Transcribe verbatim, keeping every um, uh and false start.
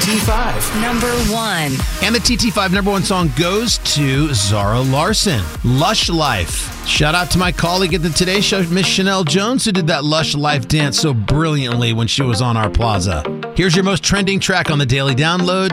T Five. Number one. And the T T five number one song goes to Zara Larsson, Lush Life. Shout out to my colleague at the Today Show, Miss Chanel Jones, who did that Lush Life dance so brilliantly when she was on our plaza. Here's your most trending track on the Daily Download.